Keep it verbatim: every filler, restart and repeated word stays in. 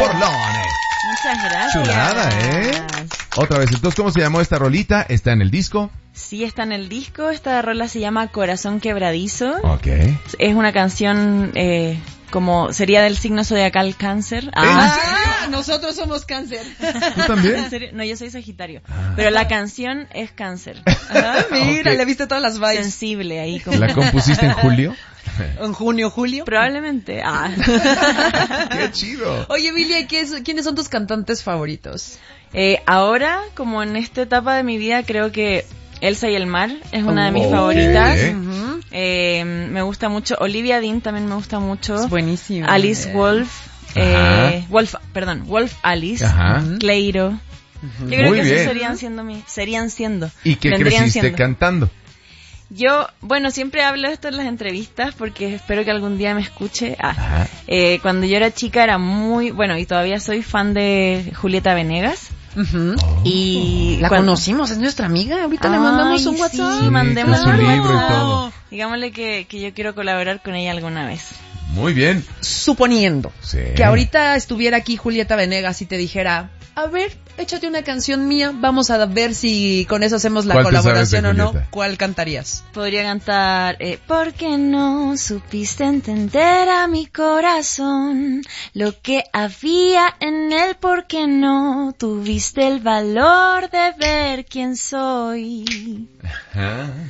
Borlone. Muchas gracias. Chulada, ¿eh? Otra vez, entonces, ¿cómo se llamó esta rolita? ¿Está en el disco? Sí, está en el disco. Esta rola se llama Corazón Quebradizo. Ok. Es una canción eh, como sería del signo zodiacal Cáncer. Ah, ah, nosotros somos Cáncer. ¿Tú también? ¿En serio? No, yo soy Sagitario. Ah. Pero la canción es Cáncer. Ah, mira, okay. Le viste todas las vibes. Sensible ahí. Como... ¿La compusiste en julio? ¿En junio, julio? Probablemente. Ah. ¡Qué chido! Oye, Billy, ¿quiénes son tus cantantes favoritos? Eh, ahora, como en esta etapa de mi vida, creo que Elsa y el mar es una de mis okay. favoritas. Uh-huh. eh, me gusta mucho. Olivia Dean también me gusta mucho. Es buenísimo. Alice Wolf. Eh, Wolf, perdón, Wolf Alice. Ajá. Cleiro. Uh-huh. Yo creo Muy que bien. esos serían siendo mi, serían siendo. ¿Y qué creciste siendo. cantando? Yo, bueno, siempre hablo esto en las entrevistas porque espero que algún día me escuche. Ah, eh, cuando yo era chica era muy, bueno, y todavía soy fan de Julieta Venegas. Uh-huh. Oh. Y la cuando... conocimos, es nuestra amiga. Ahorita Ay, le mandamos un WhatsApp. Sí, mandémosle un libro y todo. Digámosle que, que yo quiero colaborar con ella alguna vez. Muy bien. Suponiendo sí. que ahorita estuviera aquí Julieta Venegas y te dijera, a ver, échate una canción mía, vamos a ver si con eso hacemos la colaboración o no. ¿Cuál cantarías? Podría cantar eh, ¿por qué no supiste entender a mi corazón lo que había en él? ¿Por qué no tuviste el valor de ver quién soy? Ajá.